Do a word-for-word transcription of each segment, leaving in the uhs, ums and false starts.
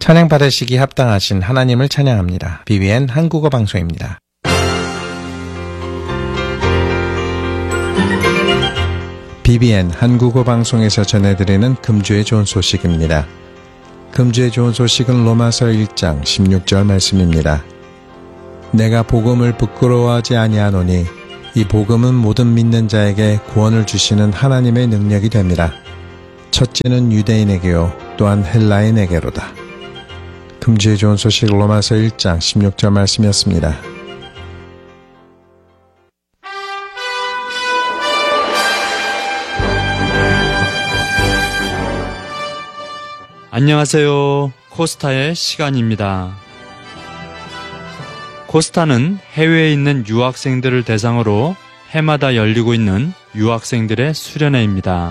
찬양 받으시기 합당하신 하나님을 찬양합니다. 비비엔 한국어 방송입니다. 비비엔 한국어 방송에서 전해드리는 금주의 좋은 소식입니다. 금주의 좋은 소식은 로마서 일 장 십육 절 말씀입니다. 내가 복음을 부끄러워하지 아니하노니 이 복음은 모든 믿는 자에게 구원을 주시는 하나님의 능력이 됩니다. 첫째는 유대인에게요 또한 헬라인에게로다. 금주의 좋은 소식 로마서 일 장 십육 절 말씀이었습니다. 안녕하세요. 코스타의 시간입니다. 코스타는 해외에 있는 유학생들을 대상으로 해마다 열리고 있는 유학생들의 수련회입니다.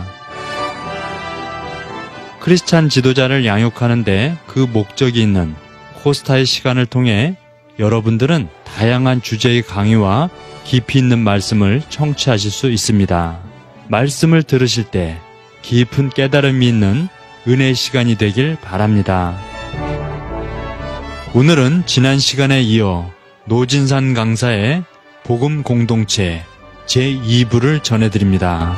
크리스찬 지도자를 양육하는데 그 목적이 있는 코스타의 시간을 통해 여러분들은 다양한 주제의 강의와 깊이 있는 말씀을 청취하실 수 있습니다. 말씀을 들으실 때 깊은 깨달음이 있는 은혜의 시간이 되길 바랍니다. 오늘은 지난 시간에 이어 노진산 강사의 복음 공동체 제이 부를 전해드립니다.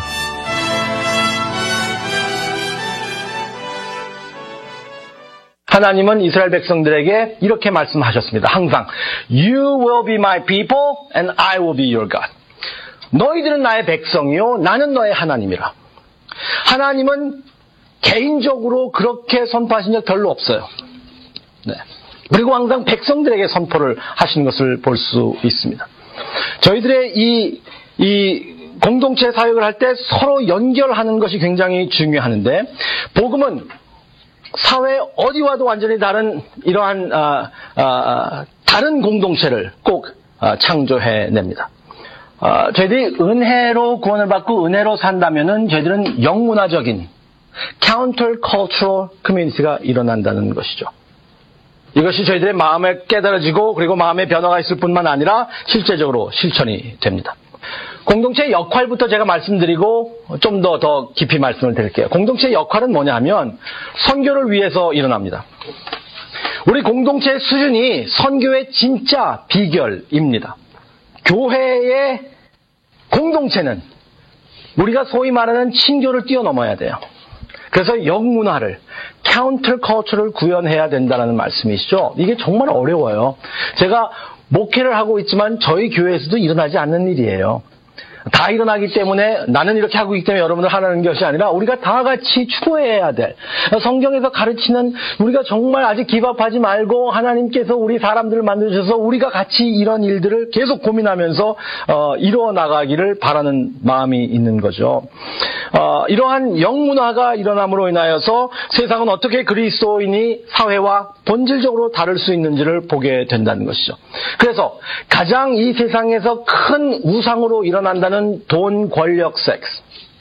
하나님은 이스라엘 백성들에게 이렇게 말씀하셨습니다. 항상 You will be my people and I will be your God. 너희들은 나의 백성이요 나는 너의 하나님이라. 하나님은 개인적으로 그렇게 선포하신 적 별로 없어요. 네. 그리고 항상 백성들에게 선포를 하신 것을 볼 수 있습니다. 저희들의 이, 이 공동체 사역을 할 때 서로 연결하는 것이 굉장히 중요하는데 복음은 사회 어디와도 완전히 다른 이러한 아, 아, 다른 공동체를 꼭 아, 창조해냅니다. 아, 저희들이 은혜로 구원을 받고 은혜로 산다면은 저희들은 영문화적인 counter-cultural community가 일어난다는 것이죠. 이것이 저희들의 마음에 깨달아지고 그리고 마음의 변화가 있을 뿐만 아니라 실제적으로 실천이 됩니다. 공동체의 역할부터 제가 말씀드리고 좀 더 더 깊이 말씀을 드릴게요. 공동체의 역할은 뭐냐 하면 선교를 위해서 일어납니다. 우리 공동체의 수준이 선교의 진짜 비결입니다. 교회의 공동체는 우리가 소위 말하는 친교를 뛰어넘어야 돼요. 그래서 영문화를, 카운터컬처를 구현해야 된다는 말씀이시죠. 이게 정말 어려워요. 제가 목회를 하고 있지만 저희 교회에서도 일어나지 않는 일이에요. 다 일어나기 때문에 나는 이렇게 하고 있기 때문에 여러분들 하라는 것이 아니라 우리가 다 같이 추구해야 될 성경에서 가르치는 우리가 정말 아직 기밥하지 말고 하나님께서 우리 사람들을 만드셔서 우리가 같이 이런 일들을 계속 고민하면서 어, 이루어 나가기를 바라는 마음이 있는 거죠. 어, 이러한 영문화가 일어남으로 인하여서 세상은 어떻게 그리스도인이 사회와 본질적으로 다를 수 있는지를 보게 된다는 것이죠. 그래서 가장 이 세상에서 큰 우상으로 일어난다는 돈, 권력, 섹스.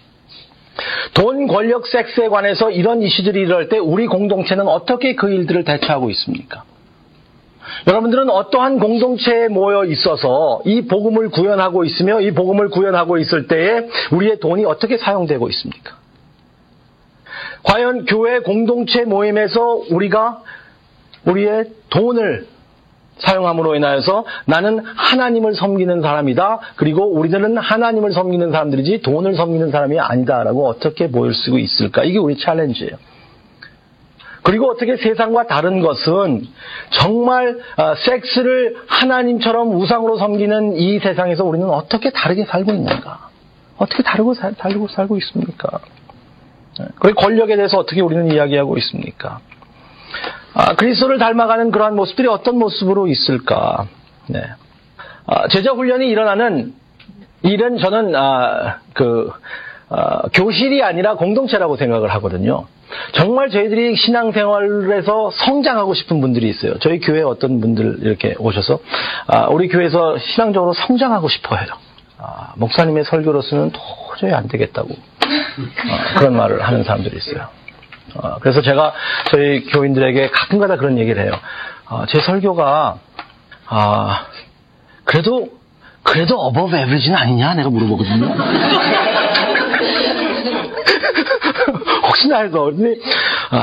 돈, 권력, 섹스에 관해서 이런 이슈들이 일어날 때 우리 공동체는 어떻게 그 일들을 대처하고 있습니까? 여러분들은 어떠한 공동체에 모여 있어서 이 복음을 구현하고 있으며 이 복음을 구현하고 있을 때에 우리의 돈이 어떻게 사용되고 있습니까? 과연 교회 공동체 모임에서 우리가 우리의 돈을 사용함으로 인하여서 나는 하나님을 섬기는 사람이다. 그리고 우리들은 하나님을 섬기는 사람들이지 돈을 섬기는 사람이 아니다라고 어떻게 보일 수 있을까? 이게 우리 챌린지예요. 그리고 어떻게 세상과 다른 것은 정말 어, 섹스를 하나님처럼 우상으로 섬기는 이 세상에서 우리는 어떻게 다르게 살고 있는가? 어떻게 다르고 살, 다르고 살고 있습니까? 그리고 권력에 대해서 어떻게 우리는 이야기하고 있습니까? 아, 그리스도를 닮아가는 그러한 모습들이 어떤 모습으로 있을까? 네. 아, 제자 훈련이 일어나는 일은 저는 아, 그 아, 교실이 아니라 공동체라고 생각을 하거든요. 정말 저희들이 신앙생활에서 성장하고 싶은 분들이 있어요. 저희 교회에 어떤 분들 이렇게 오셔서 아, 우리 교회에서 신앙적으로 성장하고 싶어 해요. 아, 목사님의 설교로서는 도저히 안 되겠다고 아, 그런 말을 하는 사람들이 있어요. 어, 그래서 제가 저희 교인들에게 가끔가다 그런 얘기를 해요. 어, 제 설교가 아, 그래도 그래도 어버브 에브리지는 아니냐 내가 물어보거든요. 혹시나 해서 아,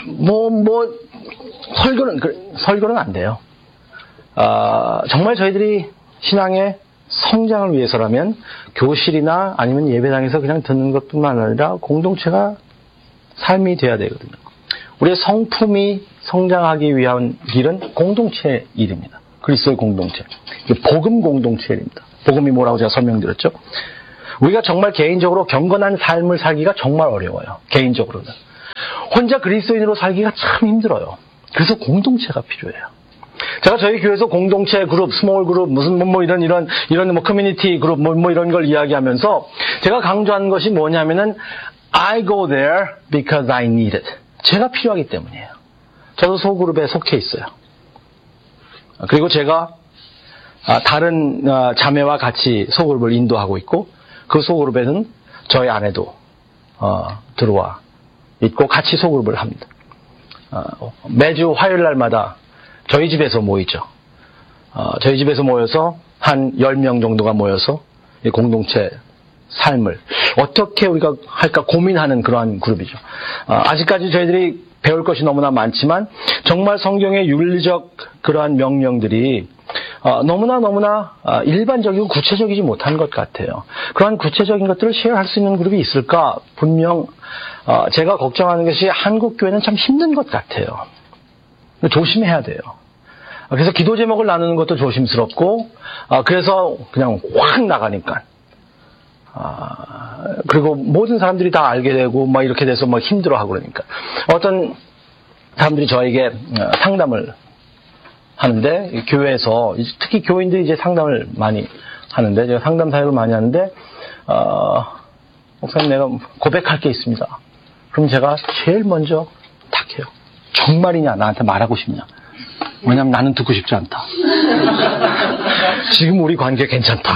뭐, 뭐, 설교는, 설교는 안 돼요. 아, 정말 저희들이 신앙의 성장을 위해서라면 교실이나 아니면 예배당에서 그냥 듣는 것뿐만 아니라 공동체가 삶이 돼야 되거든요. 우리의 성품이 성장하기 위한 길은 공동체 일입니다. 그리스도의 공동체. 복음 공동체 일입니다. 복음이 뭐라고 제가 설명드렸죠? 우리가 정말 개인적으로 경건한 삶을 살기가 정말 어려워요. 개인적으로는. 혼자 그리스도인으로 살기가 참 힘들어요. 그래서 공동체가 필요해요. 제가 저희 교회에서 공동체 그룹, 스몰 그룹, 무슨 뭐, 뭐 이런 이런 이런 뭐 커뮤니티 그룹 뭐, 뭐 이런 걸 이야기하면서 제가 강조하는 것이 뭐냐면은 I go there because I need it. 제가 필요하기 때문이에요. 저도 소그룹에 속해 있어요. 그리고 제가 다른 자매와 같이 소그룹을 인도하고 있고 그 소그룹에는 저희 아내도 들어와 있고 같이 소그룹을 합니다. 매주 화요일 날마다 저희 집에서 모이죠. 저희 집에서 모여서 한 열 명 정도가 모여서 이 공동체 삶을 어떻게 우리가 할까 고민하는 그러한 그룹이죠. 아직까지 저희들이 배울 것이 너무나 많지만 정말 성경의 윤리적 그러한 명령들이 너무나 너무나 일반적이고 구체적이지 못한 것 같아요. 그러한 구체적인 것들을 쉐어할 수 있는 그룹이 있을까? 분명 제가 걱정하는 것이 한국 교회는 참 힘든 것 같아요. 조심해야 돼요. 그래서 기도 제목을 나누는 것도 조심스럽고 그래서 그냥 확 나가니까 그리고 모든 사람들이 다 알게 되고 막 이렇게 돼서 막 힘들어하고 그러니까 어떤 사람들이 저에게 상담을 하는데 교회에서 특히 교인들이 이제 상담을 많이 하는데 제가 상담 사역을 많이 하는데 어, 목사님 내가 고백할 게 있습니다. 그럼 제가 제일 먼저 탁 해요. 정말이냐 나한테 말하고 싶냐. 왜냐면 나는 듣고 싶지 않다. 지금 우리 관계 괜찮다.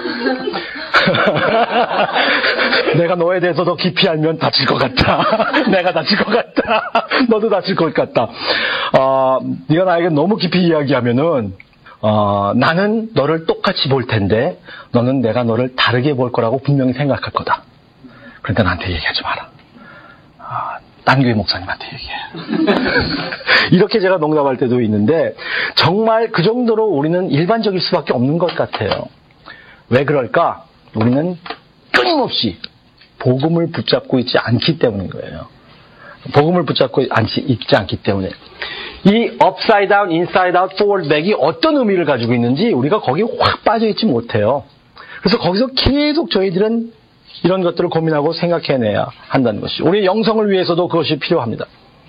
내가 너에 대해서 더 깊이 알면 다칠 것 같다. 내가 다칠 것 같다. 너도 다칠 것 같다. 어, 네가 나에게 너무 깊이 이야기하면은 어, 나는 너를 똑같이 볼 텐데 너는 내가 너를 다르게 볼 거라고 분명히 생각할 거다. 그러니까 나한테 얘기하지 마라. 어, 딴 교회 목사님한테 얘기해. 이렇게 제가 농담할 때도 있는데 정말 그 정도로 우리는 일반적일 수밖에 없는 것 같아요. 왜 그럴까? 우리는 끊임없이 복음을 붙잡고 있지 않기 때문인 거예요. 복음을 붙잡고 있지, 있지 않기 때문에 이 upside down, inside out, forward back이 어떤 의미를 가지고 있는지 우리가 거기에 확 빠져 있지 못해요. 그래서 거기서 계속 저희들은 이런 것들을 고민하고 생각해내야 한다는 것이 우리의 영성을 위해서도 그것이 필요합니다.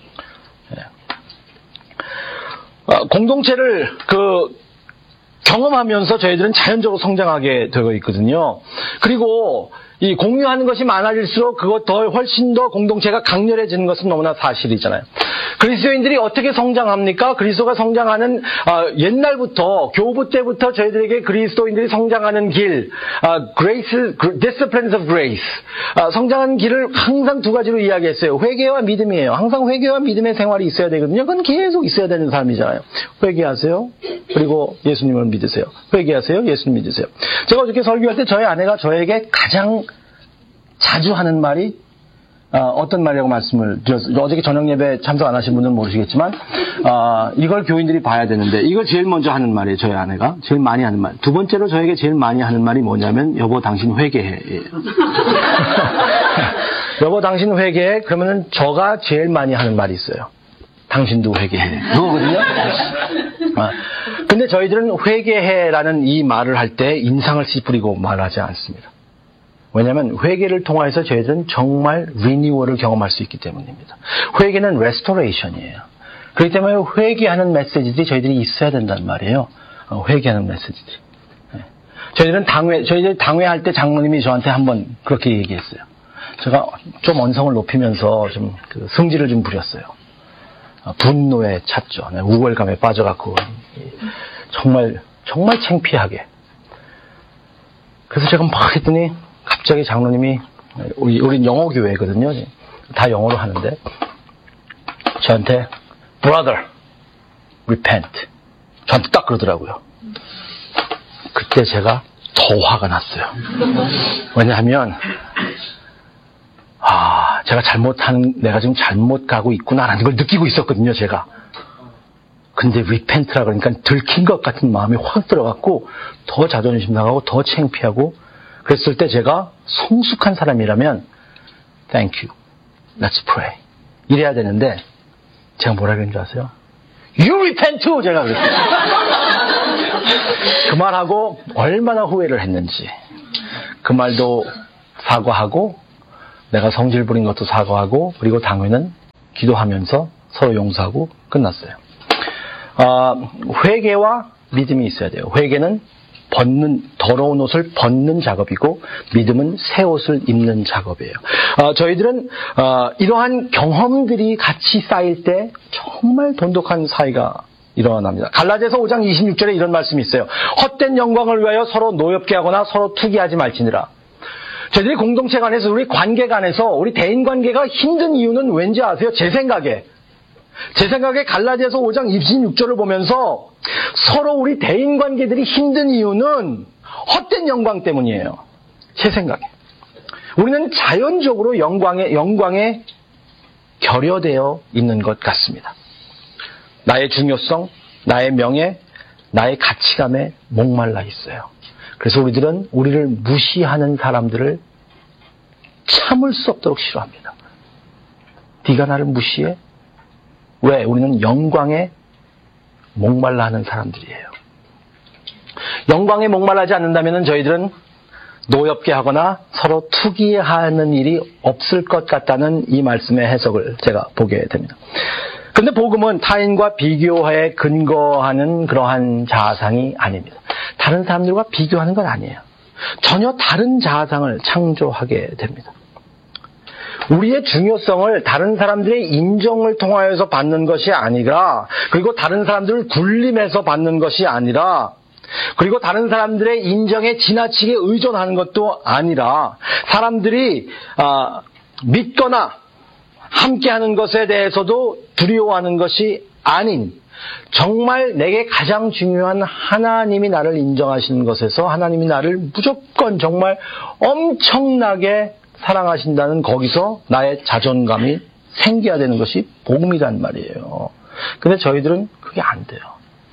공동체를 그 경험하면서 저희들은 자연적으로 성장하게 되고 있거든요. 그리고 이 공유하는 것이 많아질수록 그것 더 훨씬 더 공동체가 강렬해지는 것은 너무나 사실이잖아요. 그리스도인들이 어떻게 성장합니까? 그리스도가 성장하는 어, 옛날부터 교부 때부터 저희들에게 그리스도인들이 성장하는 길, 어, grace, disciplines of grace, 어, 성장하는 길을 항상 두 가지로 이야기했어요. 회개와 믿음이에요. 항상 회개와 믿음의 생활이 있어야 되거든요. 그건 계속 있어야 되는 삶이잖아요. 회개하세요. 그리고 예수님을 믿으세요. 회개하세요. 예수님 믿으세요. 제가 어저께 설교할 때 저희 아내가 저에게 가장 자주 하는 말이 어, 어떤 말이라고 말씀을 드렸어요. 어저께 저녁 예배 참석 안 하신 분들은 모르시겠지만 어, 이걸 교인들이 봐야 되는데 이걸 제일 먼저 하는 말이에요. 저희 아내가 제일 많이 하는 말. 두 번째로 저에게 제일 많이 하는 말이 뭐냐면 여보 당신 회개해. 여보 당신 회개해. 그러면은 저가 제일 많이 하는 말이 있어요. 당신도 회개해. 그거거든요. 아, 근데 저희들은 회개해라는 이 말을 할 때 인상을 찌푸리고 말하지 않습니다. 왜냐하면 회개를 통해서 저희들은 정말 리뉴얼을 경험할 수 있기 때문입니다. 회개는 레스토레이션이에요. 그렇기 때문에 회개하는 메시지들이 저희들이 있어야 된단 말이에요. 어, 회개하는 메시지들이. 네. 저희들은 당회, 저희들 당회할 때 장로님이 저한테 한번 그렇게 얘기했어요. 제가 좀 언성을 높이면서 좀 그 승질을 좀 부렸어요. 어, 분노에 찼죠. 네, 우월감에 빠져갖고 정말 정말 창피하게. 그래서 제가 막 했더니 갑자기 장로님이 우리 우린 영어 교회거든요. 다 영어로 하는데 저한테 brother repent 저한테 딱 그러더라고요. 그때 제가 더 화가 났어요. 왜냐하면 아 제가 잘못하는, 내가 지금 잘못 가고 있구나라는 걸 느끼고 있었거든요, 제가. 근데 리펜트라 그러니까 들킨 것 같은 마음이 확 들어갔고, 더 자존심 나가고, 더 창피하고, 그랬을 때 제가 성숙한 사람이라면, Thank you. Let's pray. 이래야 되는데, 제가 뭐라 그랬는 줄 아세요? You repent too! 제가 그랬어요. 그 말하고 얼마나 후회를 했는지. 그 말도 사과하고, 내가 성질 부린 것도 사과하고, 그리고 당회는 기도하면서 서로 용서하고 끝났어요. 어, 회개와 믿음이 있어야 돼요. 회개는 벗는, 더러운 옷을 벗는 작업이고, 믿음은 새 옷을 입는 작업이에요. 어, 저희들은 어, 이러한 경험들이 같이 쌓일 때 정말 돈독한 사이가 일어납니다. 갈라디아서 오 장 이십육 절에 이런 말씀이 있어요. 헛된 영광을 위하여 서로 노엽게 하거나 서로 투기하지 말지니라. 저희들이 공동체 간에서, 우리 관계 간에서, 우리 대인 관계가 힘든 이유는 왠지 아세요? 제 생각에. 제 생각에 갈라디아서 오 장 이십육 절을 보면서 서로 우리 대인 관계들이 힘든 이유는 헛된 영광 때문이에요. 제 생각에. 우리는 자연적으로 영광에, 영광에 결여되어 있는 것 같습니다. 나의 중요성, 나의 명예, 나의 가치감에 목말라 있어요. 그래서 우리들은 우리를 무시하는 사람들을 참을 수 없도록 싫어합니다. 네가 나를 무시해? 왜? 우리는 영광에 목말라 하는 사람들이에요. 영광에 목말라하지 않는다면 저희들은 노엽게 하거나 서로 투기하는 일이 없을 것 같다는 이 말씀의 해석을 제가 보게 됩니다. 그런데 복음은 타인과 비교에 근거하는 그러한 자아상이 아닙니다. 다른 사람들과 비교하는 건 아니에요. 전혀 다른 자아상을 창조하게 됩니다. 우리의 중요성을 다른 사람들의 인정을 통하여서 받는 것이 아니라, 그리고 다른 사람들을 굴림해서 받는 것이 아니라, 그리고 다른 사람들의 인정에 지나치게 의존하는 것도 아니라, 사람들이 아, 믿거나 함께하는 것에 대해서도 두려워하는 것이 아닌, 정말 내게 가장 중요한 하나님이 나를 인정하시는 것에서 하나님이 나를 무조건 정말 엄청나게 사랑하신다는, 거기서 나의 자존감이 생겨야 되는 것이 복음이란 말이에요. 근데 저희들은 그게 안 돼요.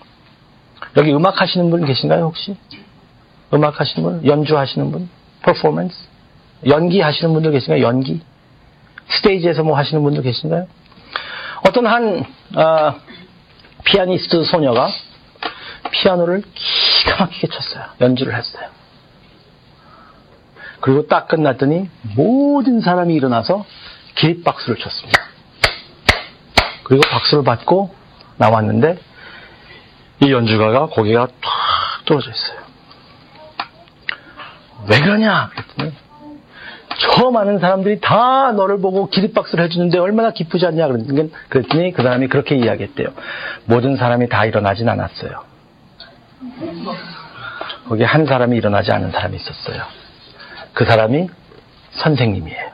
여기 음악 하시는 분 계신가요, 혹시? 음악 하시는 분? 연주하시는 분? 퍼포먼스? 연기 하시는 분들 계신가요? 연기? 스테이지에서 뭐 하시는 분들 계신가요? 어떤 한 어, 피아니스트 소녀가 피아노를 기가 막히게 쳤어요. 연주를 했어요. 그리고 딱 끝났더니 모든 사람이 일어나서 기립박수를 쳤습니다. 그리고 박수를 받고 나왔는데 이 연주가가 고개가 탁 떨어져 있어요. 왜 그러냐? 그랬더니 저 많은 사람들이 다 너를 보고 기립박수를 해주는데 얼마나 기쁘지 않냐? 그랬더니 그 사람이 그렇게 이야기했대요. 모든 사람이 다 일어나진 않았어요. 거기 한 사람이 일어나지 않은 사람이 있었어요. 그 사람이 선생님이에요.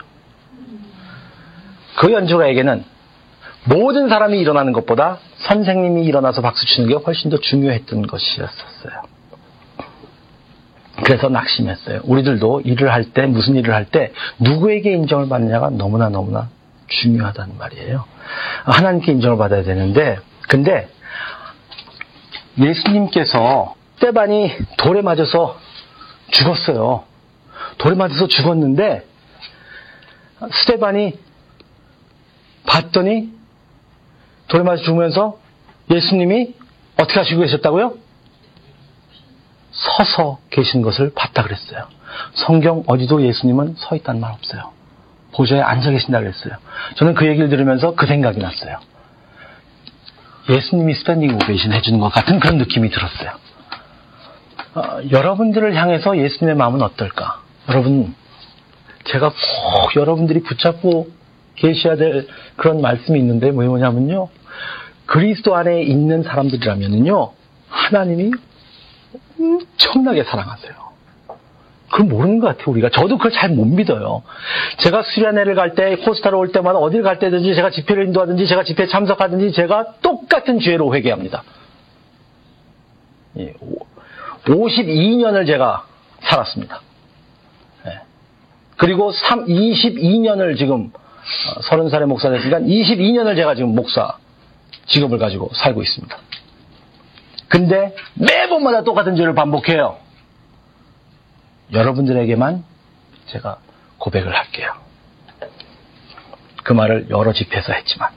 그 연주가에게는 모든 사람이 일어나는 것보다 선생님이 일어나서 박수 치는 게 훨씬 더 중요했던 것이었어요. 그래서 낙심했어요. 우리들도 일을 할 때, 무슨 일을 할 때 누구에게 인정을 받느냐가 너무나 너무나 중요하다는 말이에요. 하나님께 인정을 받아야 되는데, 근데 예수님께서 스데반이 돌에 맞아서 죽었어요. 돌에 맞아서 죽었는데 스데반이 봤더니 돌에 맞아 죽으면서 예수님이 어떻게 하시고 계셨다고요? 서서 계신 것을 봤다 그랬어요. 성경 어디도 예수님은 서 있다는 말 없어요. 보좌에 앉아 계신다 그랬어요. 저는 그 얘기를 들으면서 그 생각이 났어요. 예수님이 스탠딩 오베이션 해주는 것 같은 그런 느낌이 들었어요. 어, 여러분들을 향해서 예수님의 마음은 어떨까? 여러분, 제가 꼭 여러분들이 붙잡고 계셔야 될 그런 말씀이 있는데 뭐냐면요, 그리스도 안에 있는 사람들이라면요 하나님이 엄청나게 사랑하세요. 그걸 모르는 것 같아요, 우리가. 저도 그걸 잘 못 믿어요. 제가 수련회를 갈 때, 코스타로 올 때마다 어딜 갈 때든지, 제가 집회를 인도하든지, 제가 집회에 참석하든지, 제가 똑같은 죄로 회개합니다. 예, 오십이 년을 제가 살았습니다. 예. 그리고 이십이 년을 지금 서른 살에 목사 됐으니까 이십이 년을 제가 지금 목사 직업을 가지고 살고 있습니다. 근데 매번마다 똑같은 죄를 반복해요. 여러분들에게만 제가 고백을 할게요. 그 말을 여러 집회에서 했지만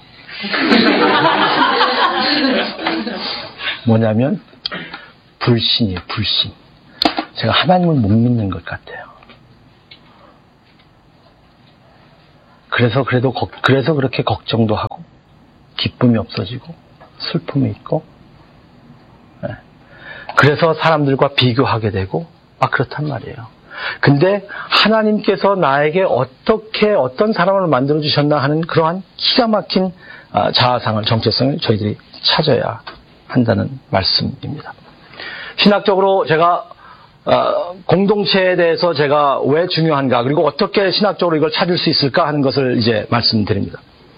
뭐냐면 불신이에요. 불신. 제가 하나님을 못 믿는 것 같아요. 그래서 그래도 그래서 그렇게 걱정도 하고 기쁨이 없어지고 슬픔이 있고, 네. 그래서 사람들과 비교하게 되고 막 그렇단 말이에요. 근데 하나님께서 나에게 어떻게 어떤 사람을 만들어 주셨나 하는 그러한 기가 막힌 자아상을, 정체성을 저희들이 찾아야 한다는 말씀입니다. 신학적으로 제가 어, 공동체에 대해서 제가 왜 중요한가, 그리고 어떻게 신학적으로 이걸 찾을 수 있을까 하는 것을 이제 말씀드립니다.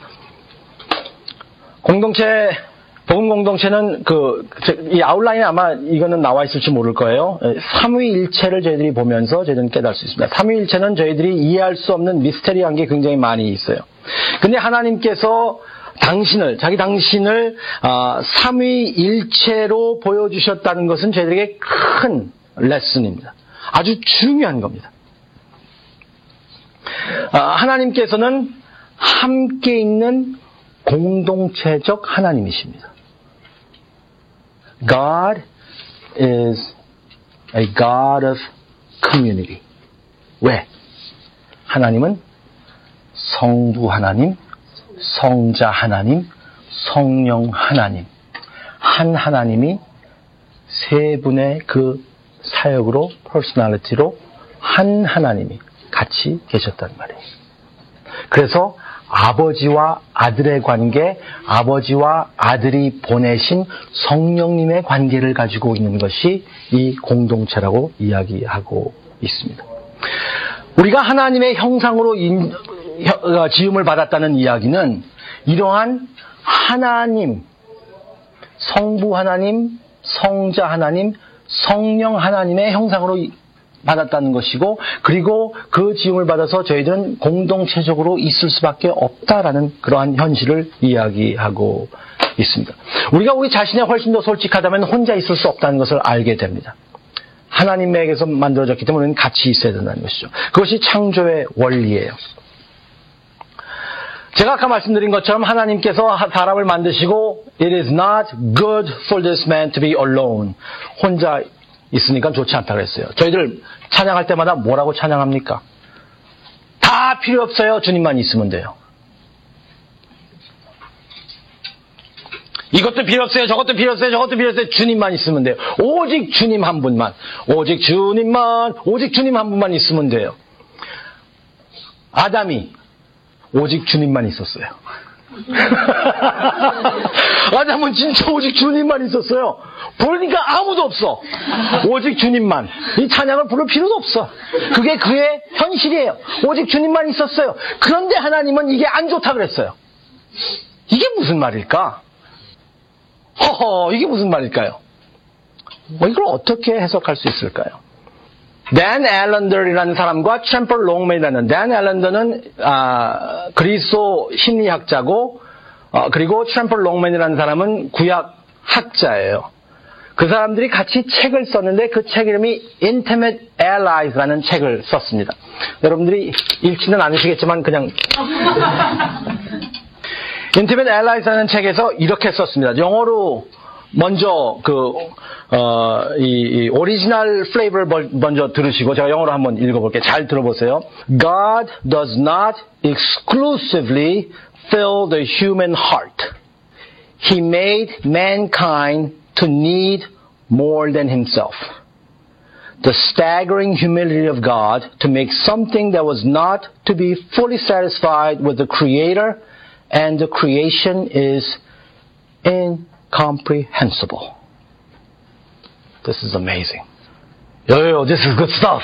공동체, 복음 공동체는 그, 이 아웃라인에 아마 이거는 나와 있을지 모를 거예요. 삼위일체를 저희들이 보면서 저희들은 깨달을 수 있습니다. 삼위일체는 저희들이 이해할 수 없는 미스테리한 게 굉장히 많이 있어요. 근데 하나님께서 당신을, 자기 당신을 아, 삼위일체로 보여주셨다는 것은 저희들에게 큰 레슨입니다. 아주 중요한 겁니다. 아, 하나님께서는 함께 있는 공동체적 하나님이십니다. God is a God of community. 왜? 하나님은 성부 하나님, 성자 하나님, 성령 하나님, 한 하나님이 세 분의 그 사역으로, 퍼스널리티로 한 하나님이 같이 계셨단 말이에요. 그래서 아버지와 아들의 관계, 아버지와 아들이 보내신 성령님의 관계를 가지고 있는 것이 이 공동체라고 이야기하고 있습니다. 우리가 하나님의 형상으로 인, 지음을 받았다는 이야기는 이러한 하나님, 성부 하나님, 성자 하나님, 성령 하나님의 형상으로 받았다는 것이고, 그리고 그 지음을 받아서 저희들은 공동체적으로 있을 수밖에 없다라는 그러한 현실을 이야기하고 있습니다. 우리가 우리 자신에 훨씬 더 솔직하다면 혼자 있을 수 없다는 것을 알게 됩니다. 하나님에게서 만들어졌기 때문에 우리는 같이 있어야 된다는 것이죠. 그것이 창조의 원리예요. 제가 아까 말씀드린 것처럼 하나님께서 사람을 만드시고 It is not good for this man to be alone. 혼자 있으니까 좋지 않다고 했어요. 저희들 찬양할 때마다 뭐라고 찬양합니까? 다 필요 없어요. 주님만 있으면 돼요. 이것도 필요 없어요. 저것도 필요 없어요. 저것도 필요 없어요. 주님만 있으면 돼요. 오직 주님 한 분만. 오직 주님만. 오직 주님 한 분만 있으면 돼요. 아담이 오직 주님만 있었어요. 아담은 진짜 오직 주님만 있었어요. 보니까 아무도 없어. 오직 주님만. 이 찬양을 부를 필요도 없어. 그게 그의 현실이에요. 오직 주님만 있었어요. 그런데 하나님은 이게 안 좋다 그랬어요. 이게 무슨 말일까? 허허, 이게 무슨 말일까요? 뭐 이걸 어떻게 해석할 수 있을까요? 댄 앨런더라는 사람과 트램펄 롱맨이라는, 댄 앨런더는 아, 그리스도 심리학자고, 어, 그리고 트램펄 롱맨이라는 사람은 구약 학자예요. 그 사람들이 같이 책을 썼는데 그 책 이름이 Intimate Allies라는 책을 썼습니다. 여러분들이 읽지는 않으시겠지만 그냥 Intimate Allies라는 책에서 이렇게 썼습니다. 영어로 먼저 그 어, 이, 이 오리지널 플레이버를 먼저 들으시고 제가 영어로 한번 읽어볼게요. 잘 들어보세요. God does not exclusively fill the human heart. He made mankind to need more than himself. The staggering humility of God to make something that was not to be fully satisfied with the Creator and the creation is incomprehensible. This is amazing. Yo, yo, yo, this is good stuff.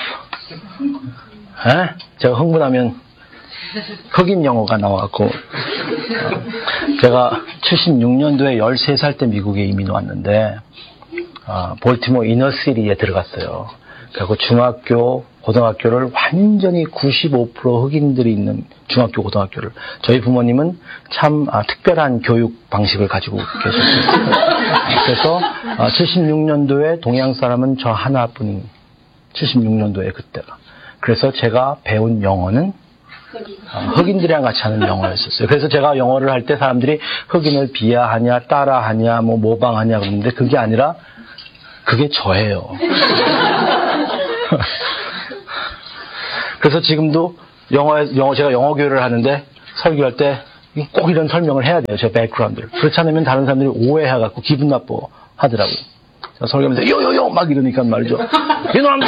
에? 제가 흥분하면 흑인 영어가 나와갖고 제가 칠십육 년도에 열세 살 때 미국에 이민 왔는데 어, 볼티모어 이너시티에 들어갔어요. 그리고 중학교, 고등학교를 완전히 구십오 퍼센트 흑인들이 있는 중학교, 고등학교를. 저희 부모님은 참 아, 특별한 교육 방식을 가지고 계셨어요. 그래서 아, 칠십육 년도에 동양 사람은 저 하나뿐인, 칠십육 년도에 그때가. 그래서 제가 배운 영어는 어, 흑인들이랑 같이 하는 영어였었어요. 그래서 제가 영어를 할 때 사람들이 흑인을 비하하냐, 따라하냐, 뭐 모방하냐 그러는데 그게 아니라 그게 저예요. 그래서 지금도 영어, 영어, 제가 영어 교육을 하는데 설교할 때 꼭 이런 설명을 해야 돼요. 제 백그라운드를. 그렇지 않으면 다른 사람들이 오해해갖고 기분 나빠 하더라고요. 제가 설교하면서 요요요 막 이러니까 말이죠. 이놈!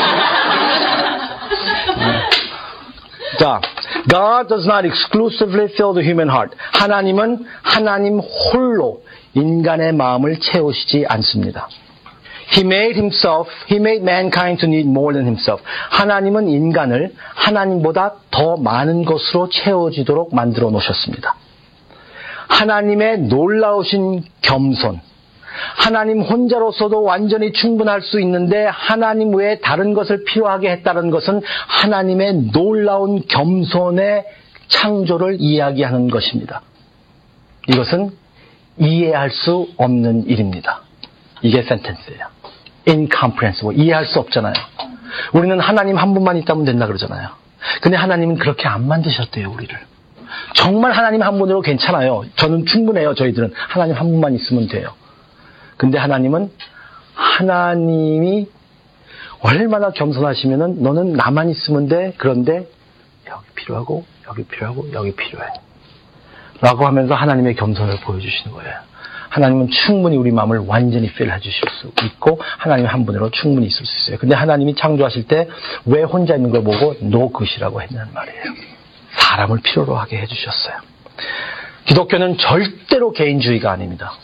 자, God does not exclusively fill the human heart. 하나님은 하나님 홀로 인간의 마음을 채우시지 않습니다. He made himself, he made mankind to need more than himself. 하나님은 인간을 하나님보다 더 많은 것으로 채워지도록 만들어 놓으셨습니다. 하나님의 놀라우신 겸손. 하나님 혼자로서도 완전히 충분할 수 있는데 하나님 외에 다른 것을 필요하게 했다는 것은 하나님의 놀라운 겸손의 창조를 이야기하는 것입니다. 이것은 이해할 수 없는 일입니다. 이게 센텐스예요. incomprehensible. 이해할 수 없잖아요. 우리는 하나님 한 분만 있다면 된다 그러잖아요. 근데 하나님은 그렇게 안 만드셨대요, 우리를. 정말 하나님 한 분으로 괜찮아요. 저는 충분해요, 저희들은. 하나님 한 분만 있으면 돼요. 근데 하나님은 하나님이 얼마나 겸손하시면은 너는 나만 있으면 돼. 그런데 여기 필요하고 여기 필요하고 여기 필요해. 라고 하면서 하나님의 겸손을 보여주시는 거예요. 하나님은 충분히 우리 마음을 완전히 필해 주실 수 있고 하나님 한 분으로 충분히 있을 수 있어요. 근데 하나님이 창조하실 때 왜 혼자 있는 걸 보고 no good이라고 했냐는 말이에요. 사람을 필요로 하게 해주셨어요. 기독교는 절대로 개인주의가 아닙니다.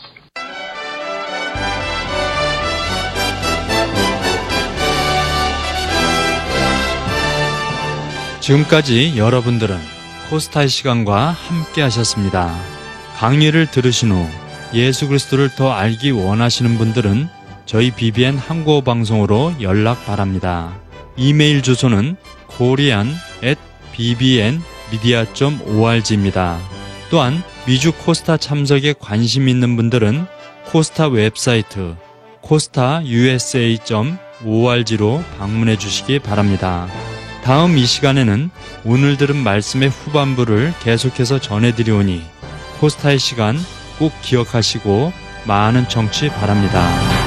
지금까지 여러분들은 코스타의 시간과 함께 하셨습니다. 강의를 들으신 후 예수 그리스도를 더 알기 원하시는 분들은 저희 비비엔 한국어 방송으로 연락 바랍니다. 이메일 주소는 korean at bbnmedia dot org입니다. 또한 미주 코스타 참석에 관심 있는 분들은 코스타 웹사이트 코스타 유에스에이 닷 오알지로 방문해 주시기 바랍니다. 다음 이 시간에는 오늘 들은 말씀의 후반부를 계속해서 전해드리오니 코스타의 시간 꼭 기억하시고 많은 청취 바랍니다.